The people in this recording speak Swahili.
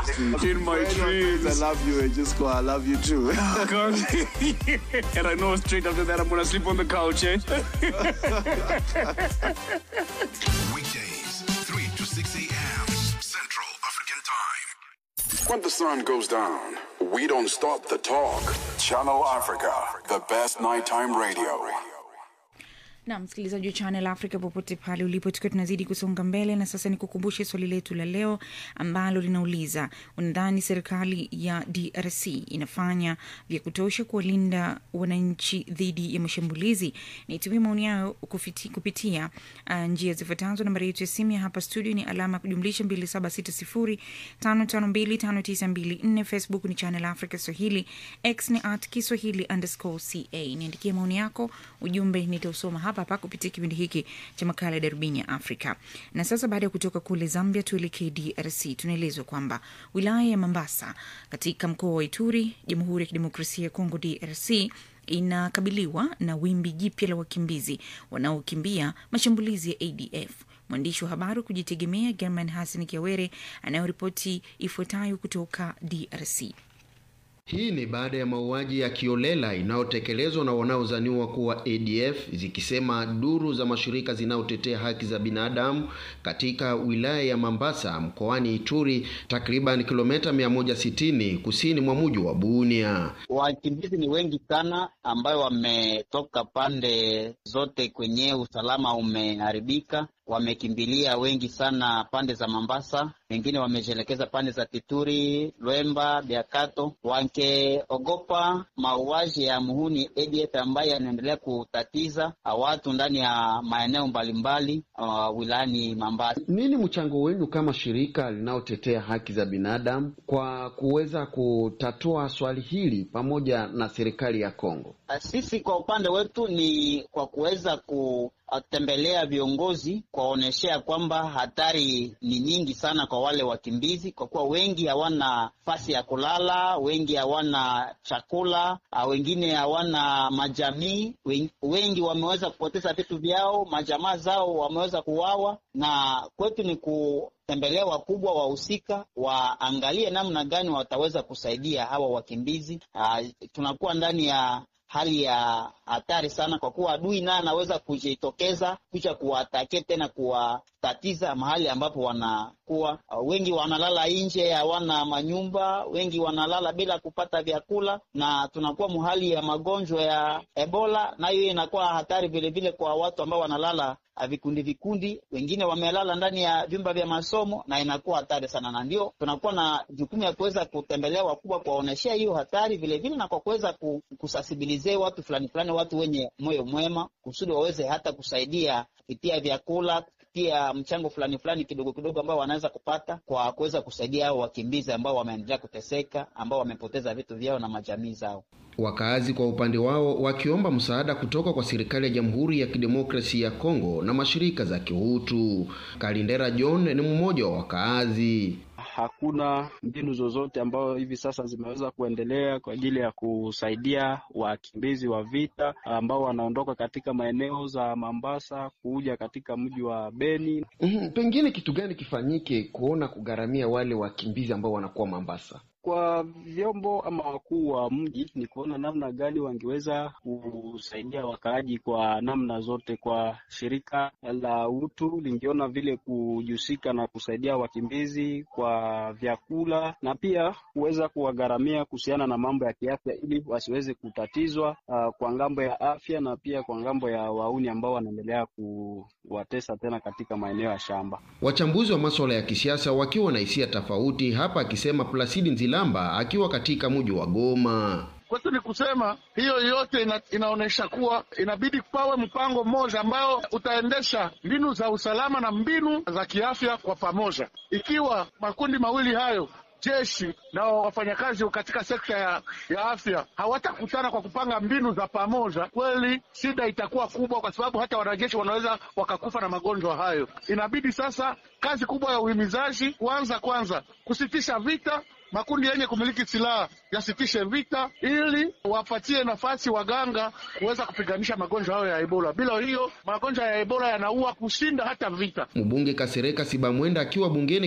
In my dreams. I love you and just go, I love you too. And I know straight after that I'm going to sleep on the couch, eh? Weekdays, 3 to 6 a.m. Central African Time. When the sun goes down, we don't stop the talk. Channel Africa, the best nighttime radio. Na msikilizaji wa Channel Africa popote pale ulipo, tukiwa tunazidi kusonga mbele, na sasa nikukumbushe swali letu la leo ambalo linauliza: unadhani serikali ya DRC inafanya vya kutosha kuwalinda wananchi dhidi ya mashambulizi? Nitumie maoni yao kupitia njia zifuatazo. Nambari yetu ya simu ya hapa studio ni alama kujumlisha 2760552594. Facebook ni Channel Africa Swahili, X ni @Kiswahili_CA. Niandikie maoni yako, ujumbe nitausoma hapa kupitia kipindi hiki cha makala ya Darubini ya Afrika. Na sasa baada ya kutoka kule Zambia tuelekee DRC. Tunaelezwa kwamba wilaya ya Mombasa katika mkoa wa Ituri, Jamhuri ya Kidemokrasia ya Kongo DRC, inakabiliwa na wimbi jipya la wakimbizi wanaokimbia mashambulizi ya ADF. Mwandishi wa habari kujitegemea German Hassan Kiawere anayoripoti ifuatayo kutoka DRC. Hii ni baada ya mauaji ya kiolela inayotekelezwa na wanaozaniwa kuwa ADF, zikisema duru za mashirika zinazotetea haki za binadamu katika wilaya ya Mombasa mkoani Ituri, takriban kilomita 160 kusini mwa mji wa Bunia. Wakimbizi ni wengi sana ambao wametoka pande zote kwenye usalama umeharibika. Wamekimbilia wengi sana pande za Mombasa, wengine wamejelekeza pande za Kituri, Lwemba, Biakato. Wangeogopa mauaji ya muhuni ADF ambaye yanaendelea kutatiza watu ndani ya maeneo mbalimbali wilayani Mombasa. Nini mchango wenu kama shirika linalotetea haki za binadamu kwa kuweza kutatua swali hili pamoja na serikali ya Kongo? Sisi kwa upande wetu ni kwa kuweza kutembelea viongozi, kuwaoneshea kwamba hatari ni nyingi sana kwa wale wakimbizi, kwa kuwa wengi hawana nafasi ya kulala, wengi hawana chakula, wengine hawana majamii, wengi wameweza kupoteza vitu vyao, majamaa zao wameweza kuuawa. Na kwetu ni kutembelea wakubwa wahusika, waangalie namna gani wataweza kusaidia hawa wakimbizi. Tunakuwa ndani ya hali ya hatari sana, kwa kuwa adui naye anaweza kujitokeza kuja kuwatake tena kuwatatiza mahali ambapo wanakuwa. Wengi wanalala nje, hawana manyumba, wengi wanalala bila kupata vyakula, na tunakuwa mahali ya magonjwa ya Ebola, na hiyo inakuwa hatari vile vile kwa watu ambao wanalala vikundi. Wengine wamelala ndani ya vyumba vya masomo, na inakuwa hatari sana. Na ndio tunakuwa na jukumu ya kuweza kutembelea wakubwa, kuwaoneshea hiyo hatari vile vile, na kwa kuweza kusasibilizea watu fulani, watu wenye moyo mwema, kusudi waweze hata kusaidia kupitia vyakula, kupitia mchango fulani kidogo ambao wanaweza kupata, kwa kuweza kusaidia hao wakimbizi ambao wameendelea kuteseka, ambao wamepoteza vitu vyao na majamii zao. Wakazi kwa upande wao wakiomba msaada kutoka kwa serikali ya Jamhuri ya Kidemokrasia ya Kongo na mashirika za kiutu. Kalindera John ni mmoja wa wakazi. Hakuna mbinu zozote ambao hivi sasa zimeweza kuendelea kwa ajili ya kusaidia wakimbizi wa vita ambao wanaondoka katika maeneo za Mombasa kuja katika mji wa Beni. Pengine kitu gani kifanyike kuona kugharamia wale wakimbizi ambao wanakuwa Mombasa? Kwa vyombo ama wakuu wa mji ni kuona namna gani wangeweza kusaidia wakaaji kwa namna zote. Kwa shirika la utu lingeona vile kujihusika na kusaidia wakimbizi kwa vyakula, na pia kuweza kuwagharamia kuhusiana na mambo ya kiafya, ili wasiweze kutatizwa kwa ngambo ya afya, na pia kwa ngambo ya wauni ambao wanaendelea kuwatesa tena katika maeneo ya shamba. Wachambuzi wa masuala ya kisiasa wakiwa na hisia tofauti, hapa akisema Placide Nzilamba akiwa katika mji wa Goma. Kwetu ni kusema hiyo yote inaonesha kuwa inabidi pawe mpango mmoja ambao utaendesha mbinu za usalama na mbinu za kiafya kwa pamoja. Ikiwa makundi mawili hayo, jeshi na wafanyakazi katika sekta ya afya, hawatakutana kwa kupanga mbinu za pamoja, kweli shida itakuwa kubwa, kwa sababu hata wanajeshi wanaweza wakakufa na magonjwa hayo. Inabidi sasa kazi kubwa ya uhimizaji, kwanza kusitisha vita, makundi yenye kumiliki silaha yasitishe vita, ili wapatie nafasi waganga kuweza kupiganisha magonjwa hayo ya Ebola. Bila hiyo magonjwa ya Ebola yanaua kushinda hata vita. Mbunge Kasereka Sibamwenda akiwa bungeni